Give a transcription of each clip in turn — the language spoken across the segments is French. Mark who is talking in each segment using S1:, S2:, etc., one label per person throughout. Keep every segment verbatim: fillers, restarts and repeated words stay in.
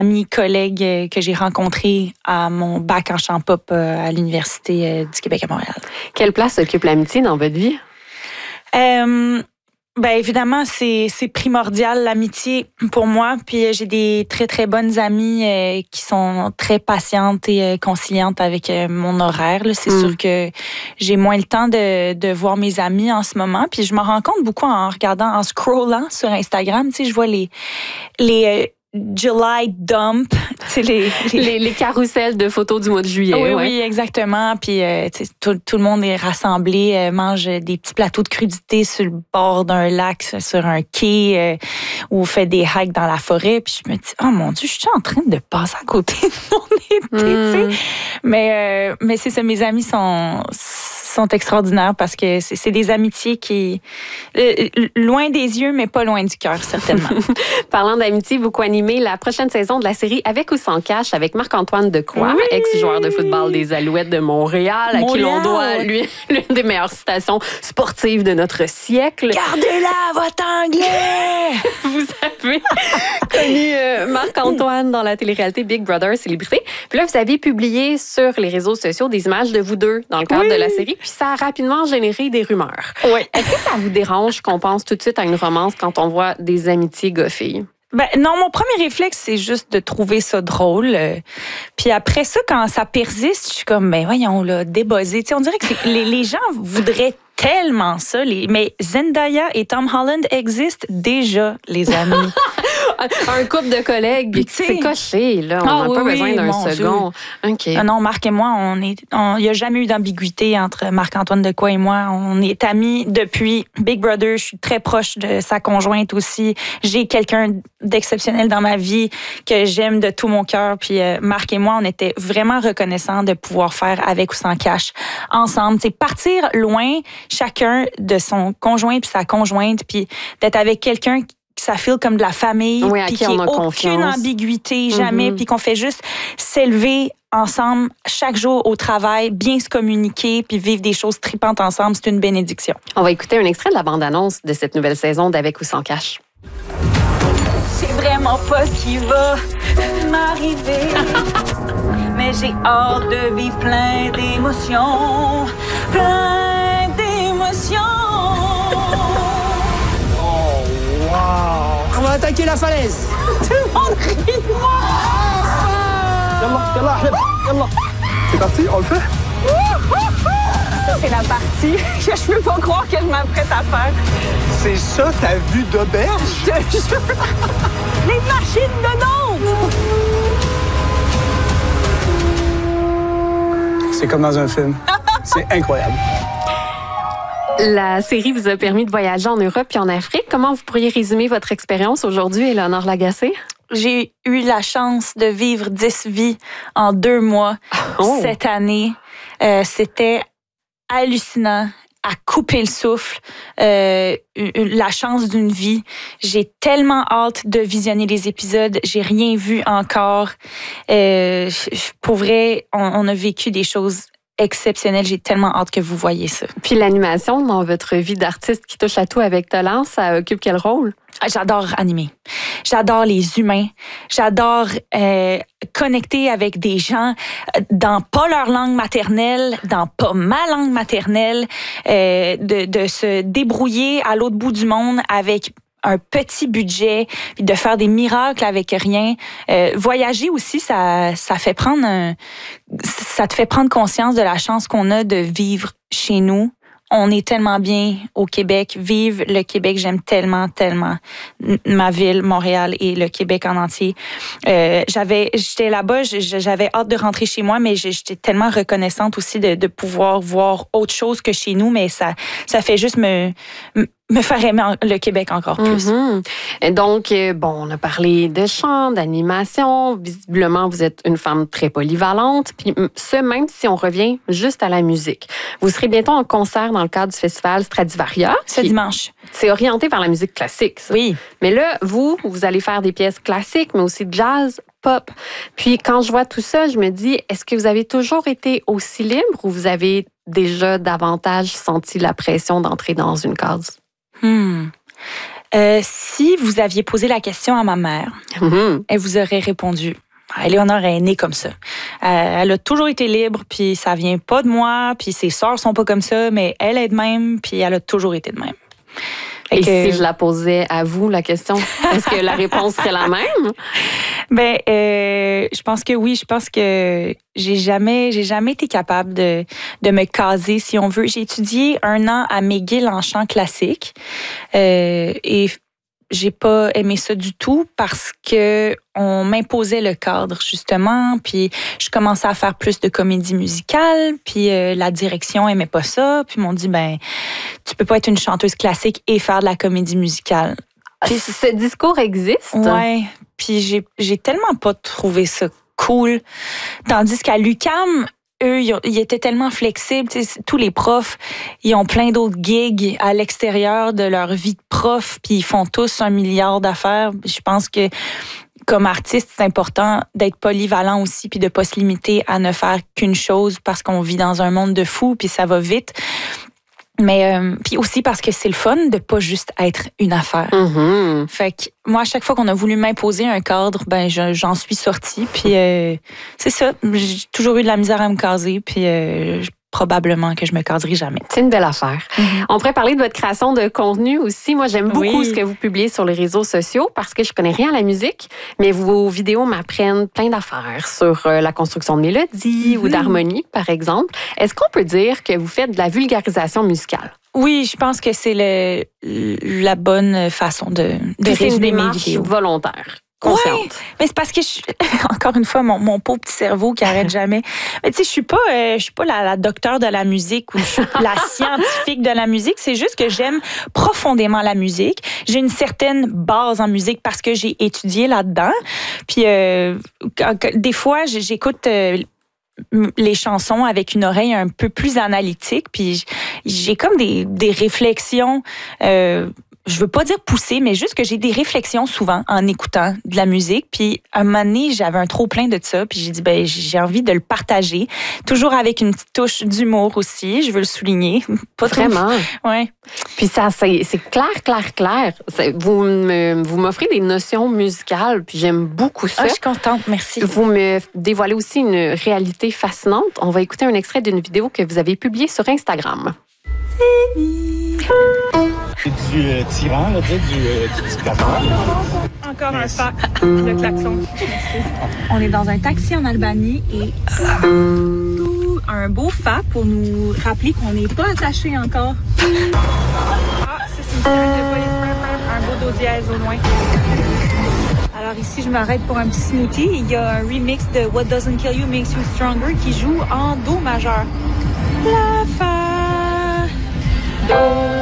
S1: amis, collègues euh, que j'ai rencontrés à mon bac en chant pop euh, à l'Université euh, du Québec à Montréal.
S2: Quelle place occupe l'amitié dans votre vie?
S1: Euh, ben évidemment, c'est, c'est primordial, l'amitié pour moi. Puis euh, j'ai des très, très bonnes amies euh, qui sont très patientes et euh, conciliantes avec euh, mon horaire. Là. C'est mm. sûr que j'ai moins le temps de, de voir mes amis en ce moment. Puis je m'en rends compte beaucoup en regardant, en scrollant sur Instagram. Tu sais, je vois les... les euh, July Dump, tu sais, les, les...
S2: les, les carousels de photos du mois de juillet.
S1: Oui,
S2: ouais.
S1: oui, exactement. Puis, euh, tu sais, tout, tout le monde est rassemblé, euh, mange des petits plateaux de crudités sur le bord d'un lac, sur un quai, euh, ou fait des hikes dans la forêt. Puis je me dis, oh mon Dieu, je suis en train de passer à côté de mon été, mm. tu sais. Mais, euh, mais c'est ça, mes amis sont... sont extraordinaires parce que c'est, c'est des amitiés qui... Euh, loin des yeux, mais pas loin du cœur, certainement.
S2: Parlant d'amitié, beaucoup animé la prochaine saison de la série Avec ou sans cash avec Marc-Antoine Decoy, oui! ex-joueur de football des Alouettes de Montréal, Montréal. à qui l'on doit lui, l'une des meilleures citations sportives de notre siècle.
S1: Gardez-la, votre anglais!
S2: Vous avez connu euh, Marc-Antoine dans la télé-réalité Big Brother Célébrité. Puis là, vous avez publié sur les réseaux sociaux des images de vous deux dans le cadre oui. de la série. Puis ça a rapidement généré des rumeurs.
S1: Oui.
S2: Est-ce que ça vous dérange qu'on pense tout de suite à une romance quand on voit des amitiés goffées?
S1: Ben non, mon premier réflexe, c'est juste de trouver ça drôle. Puis après ça, quand ça persiste, je suis comme, ben voyons, là, débossé. Tu sais, on dirait que c'est, les, les gens voudraient tellement ça. Les, mais Zendaya et Tom Holland existent déjà, les amis.
S2: Un couple de collègues, c'est coché, là. On n'a ah, oui, pas besoin oui, d'un second. Okay.
S1: Ah non, Marc et moi, on est, il n'y a jamais eu d'ambiguïté entre Marc-Antoine Decoy et moi. On est amis depuis Big Brother. Je suis très proche de sa conjointe aussi. J'ai quelqu'un d'exceptionnel dans ma vie que j'aime de tout mon cœur. Puis euh, Marc et moi, on était vraiment reconnaissants de pouvoir faire avec ou sans cash ensemble. C'est partir loin, chacun de son conjoint puis sa conjointe, puis d'être avec quelqu'un ça file comme de la famille,
S2: oui,
S1: puis qu'il n'y ait aucune confiance. ambiguïté, jamais, mm-hmm. puis qu'on fait juste s'élever ensemble chaque jour au travail, bien se communiquer, puis vivre des choses tripantes ensemble, c'est une bénédiction.
S2: On va écouter un extrait de la bande-annonce de cette nouvelle saison d'Avec ou sans cash.
S1: C'est vraiment pas ce qui va m'arriver, mais j'ai hâte de vivre plein d'émotions, plein d'émotions.
S3: On va attaquer la falaise.
S1: Tout le monde rit de moi.
S3: Yallah, yallah, ahmed, yallah. C'est parti, on le fait?
S1: Ça, c'est la partie que je peux pas croire que je m'apprête à faire.
S3: C'est ça, ta vue d'auberge?
S1: Je te jure. Les machines de Nantes.
S3: C'est comme dans un film. C'est incroyable.
S2: La série vous a permis de voyager en Europe et en Afrique. Comment vous pourriez résumer votre expérience aujourd'hui, Éléonore Lagacé?
S1: J'ai eu la chance de vivre dix vies en deux mois oh. cette année. Euh, c'était hallucinant, à couper le souffle, euh, la chance d'une vie. J'ai tellement hâte de visionner les épisodes. J'ai rien vu encore. Euh, pour vrai, on, on a vécu des choses exceptionnel. J'ai tellement hâte que vous voyez ça.
S2: Puis l'animation dans votre vie d'artiste qui touche à tout avec talent, ça occupe quel rôle?
S1: J'adore animer. J'adore les humains. J'adore euh, connecter avec des gens dans pas leur langue maternelle, dans pas ma langue maternelle, euh, de, de se débrouiller à l'autre bout du monde avec un petit budget, puis de faire des miracles avec rien. Euh, voyager aussi, ça, ça fait prendre un, ça te fait prendre conscience de la chance qu'on a de vivre chez nous. On est tellement bien au Québec. Vive le Québec. J'aime tellement, tellement ma ville, Montréal et le Québec en entier. Euh, j'avais, j'étais là-bas, j'avais hâte de rentrer chez moi, mais j'étais tellement reconnaissante aussi de, de pouvoir voir autre chose que chez nous, mais ça, ça fait juste me, me faire aimer le Québec encore plus.
S2: Mm-hmm. Et donc, bon, on a parlé de chant, d'animation. Visiblement, vous êtes une femme très polyvalente. Puis, ce, même si on revient juste à la musique. Vous serez bientôt en concert dans le cadre du festival Stradivaria.
S1: Ce dimanche.
S2: C'est orienté vers la musique classique, ça.
S1: Oui.
S2: Mais là, vous, vous allez faire des pièces classiques, mais aussi de jazz, pop. Puis, quand je vois tout ça, je me dis, est-ce que vous avez toujours été aussi libre ou vous avez déjà davantage senti la pression d'entrer dans une case?
S1: Hmm. Euh, si vous aviez posé la question à ma mère, mm-hmm. elle vous aurait répondu. Éléonore est née comme ça. Euh, elle a toujours été libre, puis ça vient pas de moi, puis ses sœurs sont pas comme ça, mais elle est de même, puis elle a toujours été de même.
S2: Et
S1: que...
S2: si je la posais à vous, la question, est-ce que la réponse serait la même?
S1: Ben, euh, je pense que oui. Je pense que j'ai jamais, j'ai jamais été capable de, de me caser, si on veut. J'ai étudié un an à McGill en chant classique euh, et j'ai pas aimé ça du tout parce que on m'imposait le cadre, justement, puis je commençais à faire plus de comédie musicale, puis euh, la direction aimait pas ça, puis ils m'ont dit, ben, tu peux pas être une chanteuse classique et faire de la comédie musicale.
S2: Puis ce discours existe?
S1: Ouais, puis j'ai, j'ai tellement pas trouvé ça cool. Tandis qu'à l'U Q A M, eux, ils étaient tellement flexibles. Tous les profs, ils ont plein d'autres gigs à l'extérieur de leur vie de prof, puis ils font tous un milliard d'affaires. Je pense que comme artiste, c'est important d'être polyvalent aussi, puis de pas se limiter à ne faire qu'une chose parce qu'on vit dans un monde de fous, puis ça va vite. Mais euh, puis aussi parce que c'est le fun de pas juste être une affaire.
S2: Mm-hmm.
S1: Fait que moi, à chaque fois qu'on a voulu m'imposer un cadre, ben je, j'en suis sortie. Puis euh, c'est ça, j'ai toujours eu de la misère à me caser. Puis euh, probablement que je me caserai jamais.
S2: C'est une belle affaire. Mm-hmm. On pourrait parler de votre création de contenu aussi. Moi, j'aime beaucoup oui. ce que vous publiez sur les réseaux sociaux parce que je connais rien à la musique, mais vos vidéos m'apprennent plein d'affaires sur la construction de mélodies mm-hmm. ou d'harmonie, par exemple. Est-ce qu'on peut dire que vous faites de la vulgarisation musicale?
S1: Oui, je pense que c'est le, la bonne façon de, de résumer mes vidéos.
S2: Volontaire.
S1: Consciente. Ouais, mais c'est parce que je, encore une fois mon, mon pauvre petit cerveau qui arrête jamais. Mais tu sais, je suis pas euh, je suis pas la, la docteure de la musique ou je suis la scientifique de la musique, c'est juste que j'aime profondément la musique. J'ai une certaine base en musique parce que j'ai étudié là-dedans. Puis euh, des fois j'écoute euh, les chansons avec une oreille un peu plus analytique, puis j'ai comme des, des réflexions euh, je veux pas dire pousser, mais juste que j'ai des réflexions souvent en écoutant de la musique. Puis un moment donné, j'avais un trop plein de ça. Puis j'ai dit, ben j'ai envie de le partager. Toujours avec une petite touche d'humour aussi, je veux le souligner. Pas
S2: Vraiment?
S1: Trop... Ouais.
S2: Puis ça, c'est, c'est clair, clair, clair. C'est, vous, me, vous m'offrez des notions musicales, puis j'aime beaucoup ça.
S1: Ah, je suis contente, merci.
S2: Vous me dévoilez aussi une réalité fascinante. On va écouter un extrait d'une vidéo que vous avez publiée sur Instagram.
S4: C'est du euh, tyran, là, du, euh, du dictateur.
S1: Encore un fa, le klaxon. On est dans un taxi en Albanie et un beau fa pour nous rappeler qu'on n'est pas attaché encore. Ah, ça c'est une sirène de police, un beau do dièse au loin. Alors ici, je m'arrête pour un petit smoothie. Il y a un remix de What Doesn't Kill You Makes You Stronger qui joue en do majeur. La fa, do,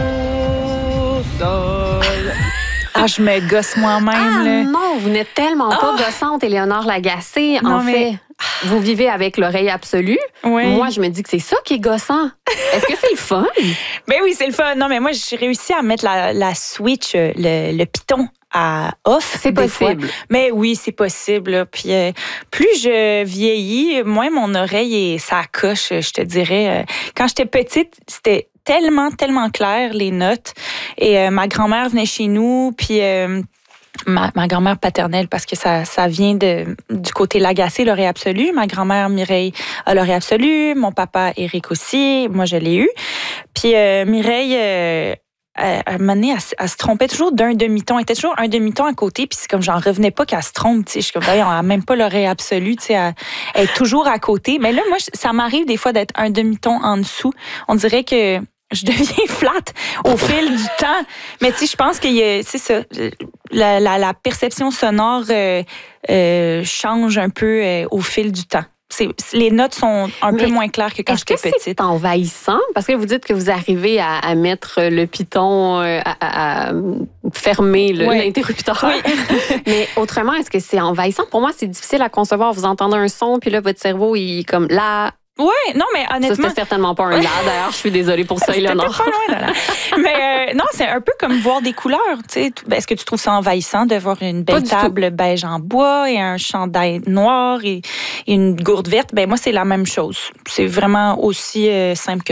S1: sol. Ah, je me gosse moi-même.
S2: Ah
S1: là.
S2: Non, vous n'êtes tellement pas
S1: oh.
S2: gossante, Éléonore Lagacé. Non, en mais... fait, vous vivez avec l'oreille absolue.
S1: Oui.
S2: Moi, je me dis que c'est ça qui est gossant. Est-ce que c'est le fun?
S1: Ben oui, c'est le fun. Non, mais moi, j'ai réussi à mettre la, la switch, le, le piton à off.
S2: C'est possible.
S1: Fois. Mais oui, c'est possible. Là. Puis euh, plus je vieillis, moins mon oreille est ça coche, je te dirais. Quand j'étais petite, c'était tellement, tellement clair, les notes. Et euh, ma grand-mère venait chez nous, puis euh, ma, ma grand-mère paternelle, parce que ça, ça vient de, du côté Lagacé, l'oreille absolue. Ma grand-mère Mireille a l'oreille absolue, mon papa Éric aussi, moi je l'ai eu. Puis euh, Mireille... Euh, à un moment donné, elle, elle se trompait toujours d'un demi-ton. Elle était toujours un demi-ton à côté, puis c'est comme j'en revenais pas qu'elle se trompe. Je suis comme, on n'a même pas l'oreille absolue, elle, elle est toujours à côté. Mais là, moi, ça m'arrive des fois d'être un demi-ton en dessous. On dirait que je deviens flat au fil du temps. Mais tu sais, je pense que c'est ça. La, la, la perception sonore euh, euh, change un peu euh, au fil du temps. C'est, les notes sont un Mais peu moins claires que quand j'étais petite.
S2: Est-ce que c'est envahissant? Parce que vous dites que vous arrivez à, à mettre le piton, à, à, à fermer le, oui. l'interrupteur. Oui. Mais autrement, est-ce que c'est envahissant? Pour moi, c'est difficile à concevoir. Vous entendez un son, puis là, votre cerveau, il est comme là...
S1: Oui, non, mais honnêtement...
S2: Ça, c'était certainement pas un là. D'ailleurs, je suis désolée pour ça, Éléonore.
S1: C'était pas loin de là. Mais euh, non, c'est un peu comme voir des couleurs. T'sais. Est-ce que tu trouves ça envahissant de voir une belle table beige en bois et un chandail noir et, et une gourde verte? Ben moi, c'est la même chose. C'est vraiment aussi euh, simple que ça.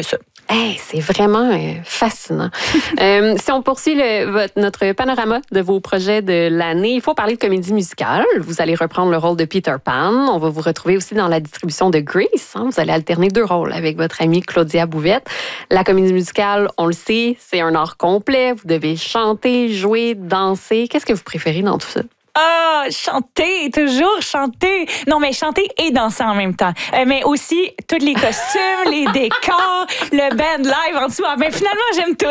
S2: Hey, c'est vraiment euh, fascinant. euh, si on poursuit le, votre, notre panorama de vos projets de l'année, il faut parler de comédie musicale. Vous allez reprendre le rôle de Peter Pan. On va vous retrouver aussi dans la distribution de Grease. Hein. Vous allez alterner deux rôles avec votre amie Claudia Bouvette. La comédie musicale, on le sait, c'est un art complet. Vous devez chanter, jouer, danser. Qu'est-ce que vous préférez dans tout ça?
S1: Ah, chanter, toujours chanter. Non, mais chanter et danser en même temps. Euh, mais aussi, tous les costumes, les décors, le band live en dessous. Ah, ben, finalement, j'aime tout.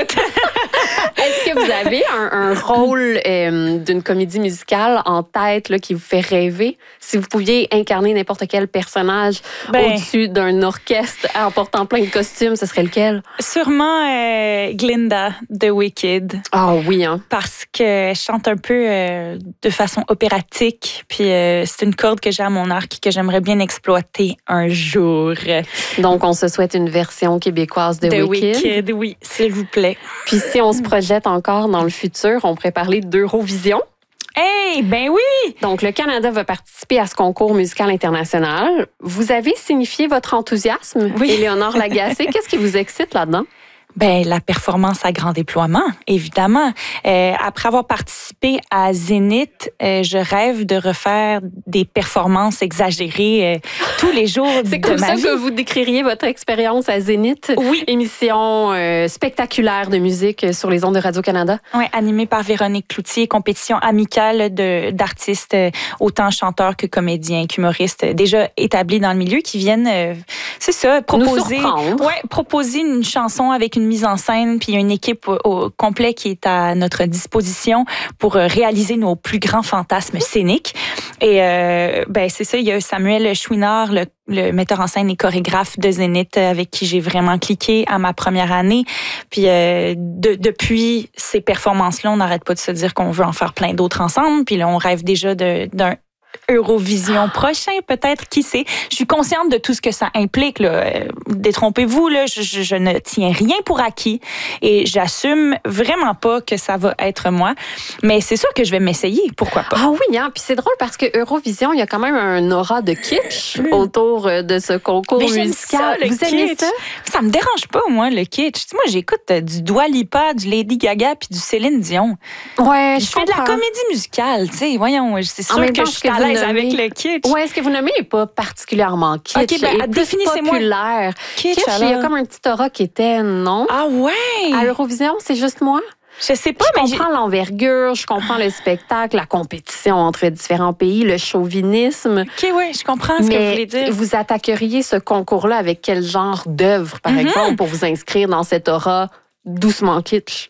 S2: Est-ce que vous avez un, un rôle euh, d'une comédie musicale en tête là, qui vous fait rêver? Si vous pouviez incarner n'importe quel personnage ben, au-dessus d'un orchestre en portant plein de costumes, ce serait lequel?
S1: Sûrement euh, Glinda de Wicked.
S2: Ah oh, oui, hein?
S1: Parce que je chante un peu euh, de façon opératique, puis euh, c'est une corde que j'ai à mon arc que j'aimerais bien exploiter un jour.
S2: Donc, on se souhaite une version québécoise de,
S1: de
S2: Wicked.
S1: Wicked, oui, s'il vous plaît.
S2: Puis si on se projette encore dans le futur, on pourrait parler d'Eurovision.
S1: Hey, ben oui!
S2: Donc, le Canada va participer à ce concours musical international. Vous avez signifié votre enthousiasme,
S1: oui.
S2: Éléonore Lagacé. Qu'est-ce qui vous excite là-dedans?
S1: Ben la performance à grand déploiement, évidemment. Euh, après avoir participé à Zénith, euh, je rêve de refaire des performances exagérées euh, tous les jours de ma vie.
S2: C'est comme ça que vous décririez votre expérience à Zénith?
S1: Oui.
S2: Émission euh, spectaculaire de musique sur les ondes de Radio-Canada?
S1: Oui, animée par Véronique Cloutier, compétition amicale de, d'artistes, euh, autant chanteurs que comédiens, qu'humoristes, déjà établis dans le milieu, qui viennent, euh, c'est ça, proposer, ouais, proposer une chanson avec une mise en scène, puis il y a une équipe au, au complet qui est à notre disposition pour réaliser nos plus grands fantasmes scéniques. Et euh, ben c'est ça, il y a Samuel Chouinard, le, le metteur en scène et chorégraphe de Zénith, avec qui j'ai vraiment cliqué à ma première année. Puis euh, de, depuis ces performances-là, on n'arrête pas de se dire qu'on veut en faire plein d'autres ensemble. Puis là, on rêve déjà de, d'un Eurovision prochain, peut-être, qui sait. Je suis consciente de tout ce que ça implique. Là. Détrompez-vous, là, je, je, je ne tiens rien pour acquis et j'assume vraiment pas que ça va être moi. Mais c'est sûr que je vais m'essayer. Pourquoi pas?
S2: Ah oui, hein? Puis c'est drôle parce que Eurovision, il y a quand même un aura de kitsch autour de ce concours
S1: Mais
S2: musical.
S1: Ça,
S2: Vous aimez ça?
S1: Ça me dérange pas, moi, le kitsch. Moi, j'écoute du Dua Lipa, du Lady Gaga puis du Céline Dion.
S2: Ouais,
S1: je, je fais de la comédie musicale, tu sais. Voyons, c'est sûr que je suis à l'aise avec le kitsch.
S2: Oui, est-ce que vous nommez n'est pas particulièrement kitsch?
S1: OK, ben, définissez-moi.
S2: Populaire.
S1: Kitsch, kitsch
S2: il y a comme un petit aura qui était, non?
S1: Ah ouais?
S2: À Eurovision, c'est juste moi?
S1: Je sais pas,
S2: je
S1: mais
S2: comprends j'ai... l'envergure, je comprends le spectacle, la compétition entre différents pays, le chauvinisme.
S1: OK, oui, je comprends ce
S2: mais
S1: que vous voulez dire.
S2: Vous attaqueriez ce concours-là avec quel genre d'œuvre, par mm-hmm. exemple, pour vous inscrire dans cette aura doucement kitsch?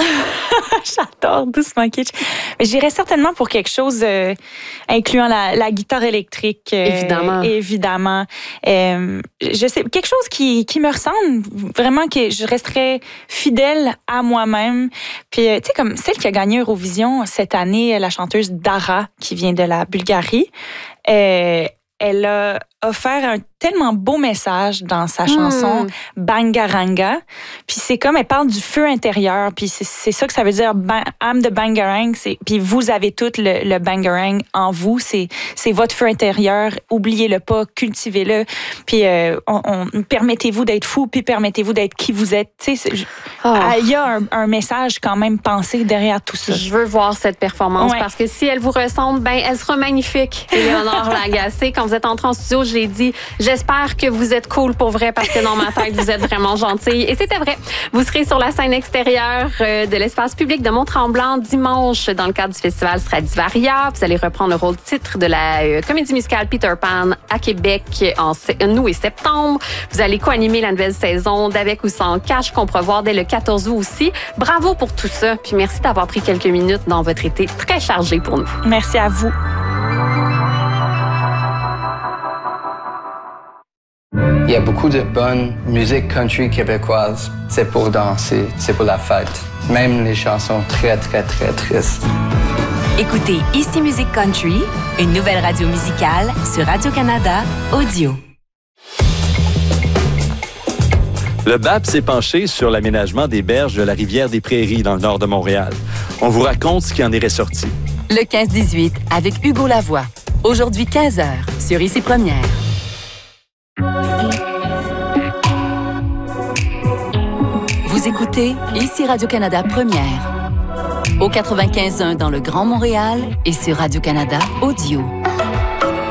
S1: J'adore doucement kitsch. J'irais certainement pour quelque chose euh, incluant la, la guitare électrique. Euh,
S2: évidemment.
S1: Évidemment. Euh, je sais, quelque chose qui, qui me ressemble, vraiment que je resterais fidèle à moi-même. Puis, tu sais, comme celle qui a gagné Eurovision cette année, la chanteuse Dara, qui vient de la Bulgarie, euh, elle a offert un tellement beau message dans sa chanson mm. Bangaranga. Puis c'est comme, elle parle du feu intérieur. Puis c'est, c'est ça que ça veut dire, I'm the Bangarang. C'est, puis vous avez tout le, le Bangarang en vous. C'est, c'est votre feu intérieur. Oubliez-le pas, cultivez-le. Puis euh, on, on, permettez-vous d'être fou, puis permettez-vous d'être qui vous êtes. Tu sais, oh. Il y a un, un message quand même pensé derrière tout ça.
S2: Je veux voir cette performance ouais. parce que si elle vous ressemble, ben elle sera magnifique. Éléonore Lagacé, quand vous êtes entrée en studio, j'ai dit, j'espère que vous êtes cool pour vrai parce que dans ma tête, vous êtes vraiment gentille. Et c'était vrai. Vous serez sur la scène extérieure de l'espace public de Mont-Tremblant dimanche dans le cadre du festival Stradivaria. Vous allez reprendre le rôle titre de la comédie musicale Peter Pan à Québec en août et septembre. Vous allez co-animer la nouvelle saison d'Avec ou sans cash qu'on pourra voir dès le quatorze août aussi. Bravo pour tout ça. Puis merci d'avoir pris quelques minutes dans votre été très chargé pour nous.
S1: Merci à vous.
S5: Il y a beaucoup de bonne musique country québécoise. C'est pour danser, c'est pour la fête. Même les chansons très, très, très tristes.
S6: Écoutez Ici Musique Country, une nouvelle radio musicale sur Radio-Canada Audio.
S7: Le B A P s'est penché sur l'aménagement des berges de la rivière des Prairies dans le nord de Montréal. On vous raconte ce qui en est ressorti.
S6: Le quinze dix-huit avec Hugo Lavoie. Aujourd'hui quinze heures sur Ici Première. écoutez ici Radio-Canada Première. Au quatre-vingt-quinze point un dans le Grand Montréal et sur Radio-Canada Audio.